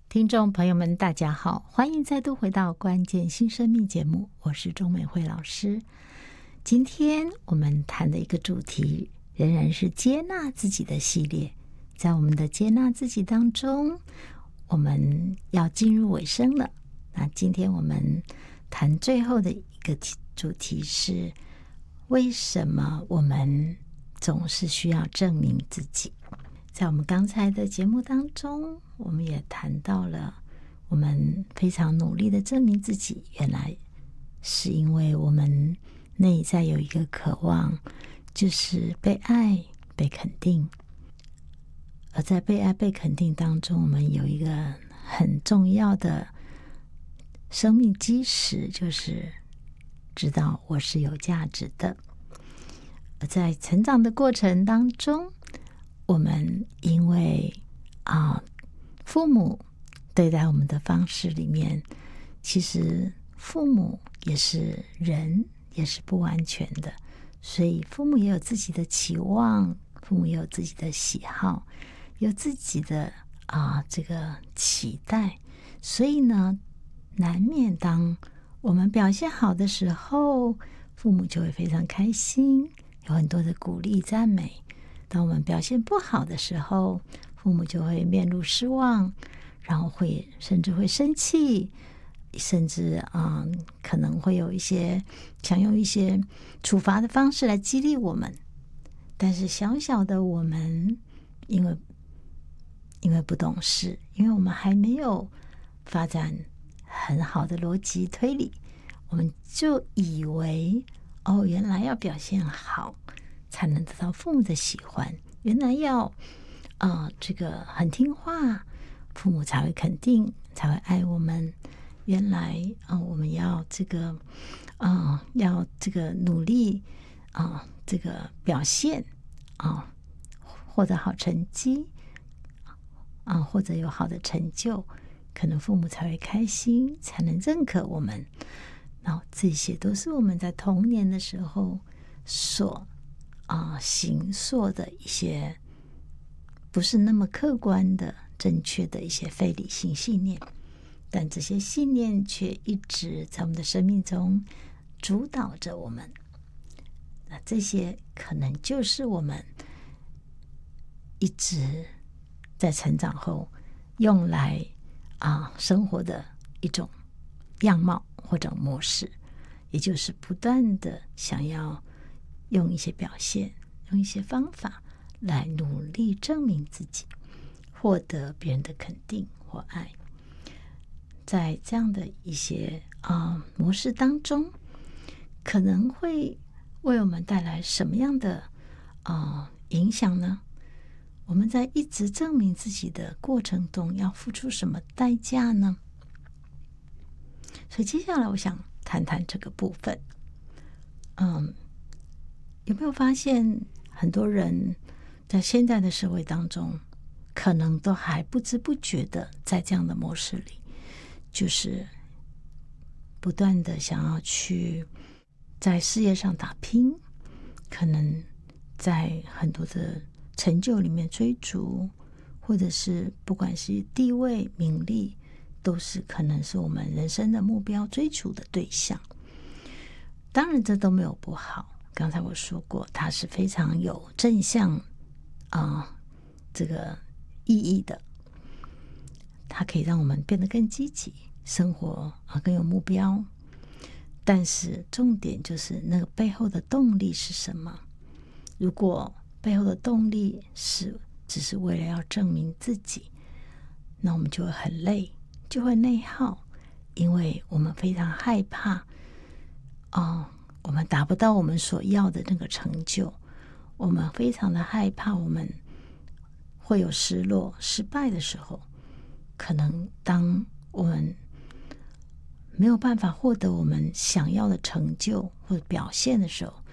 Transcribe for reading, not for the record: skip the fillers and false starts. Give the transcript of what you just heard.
听众朋友们大家好，欢迎再度回到关键新生命节目，我是钟美惠老师。今天我们谈的一个主题仍然是接纳自己的系列。在我们的接纳自己当中，我们要进入尾声了。那今天我们谈最后的一个主题是，为什么我们总是需要证明自己。在我们刚才的节目当中，我们也谈到了我们非常努力的证明自己，原来是因为我们内在有一个渴望，就是被爱、被肯定。而在被爱、被肯定当中，我们有一个很重要的生命基石，就是知道我是有价值的。而在成长的过程当中，我们因为父母对待我们的方式里面，其实父母也是人，也是不完全的，所以父母也有自己的期望，父母也有自己的喜好，有自己的这个期待，所以呢，难免当我们表现好的时候，父母就会非常开心，有很多的鼓励赞美。当我们表现不好的时候，父母就会面露失望，然后甚至会生气，甚至可能会有想用一些处罚的方式来激励我们。但是小小的我们，因为不懂事，因为我们还没有发展很好的逻辑推理，我们就以为原来要表现好才能得到父母的喜欢，原来要这个很听话，父母才会肯定，才会爱我们。原来我们要努力这个表现获得好成绩或者有好的成就，可能父母才会开心，才能认可我们。然后这些都是我们在童年的时候所形塑的一些不是那么客观的正确的一些非理性信念，但这些信念却一直在我们的生命中主导着我们。那这些可能就是我们一直在成长后用来生活的一种样貌或者模式，也就是不断的想要用一些表现，用一些方法来努力证明自己，获得别人的肯定或爱。在这样的一些模式当中，可能会为我们带来什么样的影响呢？我们在一直证明自己的过程中要付出什么代价呢？所以接下来我想谈谈这个部分。有没有发现很多人在现在的社会当中，可能都还不知不觉的在这样的模式里，就是不断的想要去在事业上打拼，可能在很多的成就里面追逐，或者是不管是地位名利，都是可能是我们人生的目标追逐的对象。当然这都没有不好，刚才我说过它是非常有正向这个意义的，它可以让我们变得更积极，生活更有目标。但是重点就是那个背后的动力是什么？如果背后的动力只是为了要证明自己，那我们就会很累，就会内耗，因为我们非常害怕我们达不到我们所要的那个成就，我们非常的害怕我们会有失落失败的时候，可能当我们没有办法获得我们想要的成就或者表现的时候，